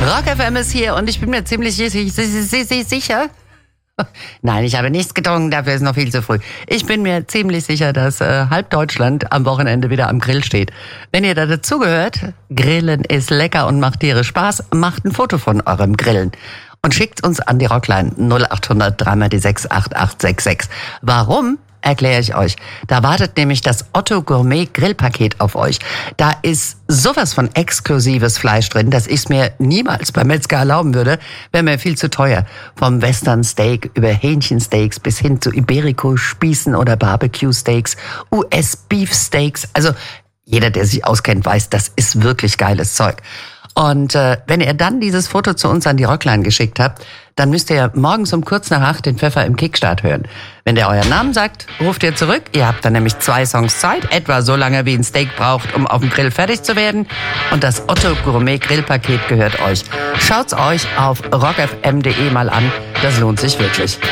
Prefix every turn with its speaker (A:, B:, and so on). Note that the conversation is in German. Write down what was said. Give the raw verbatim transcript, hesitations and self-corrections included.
A: Rock F M ist hier und ich bin mir ziemlich sicher. Nein, ich habe nichts getrunken, dafür ist noch viel zu früh. Ich bin mir ziemlich sicher, dass äh, halb Deutschland am Wochenende wieder am Grill steht. Wenn ihr da dazugehört, Grillen ist lecker und macht tierisch Spaß, macht ein Foto von eurem Grillen und schickt uns an die Rockline null acht hundert drei mal die sechs acht acht sechs sechs. Warum? Erkläre ich euch. Da wartet nämlich das Otto Gourmet Grillpaket auf euch. Da ist sowas von exklusives Fleisch drin, dass ich es mir niemals beim Metzger erlauben würde, wäre mir viel zu teuer. Vom Western Steak über Hähnchensteaks bis hin zu Iberico-Spießen oder Barbecue-Steaks, U S Beef Steaks. Also jeder, der sich auskennt, weiß, das ist wirklich geiles Zeug. Und äh, wenn ihr dann dieses Foto zu uns an die Rockline geschickt habt, dann müsst ihr morgens um kurz nach acht den Pfeffer im Kickstart hören. Wenn der euren Namen sagt, ruft ihr zurück. Ihr habt dann nämlich zwei Songs Zeit, etwa so lange wie ein Steak braucht, um auf dem Grill fertig zu werden. Und das Otto Gourmet Grillpaket gehört euch. Schaut's euch auf rock f m punkt d e mal an. Das lohnt sich wirklich.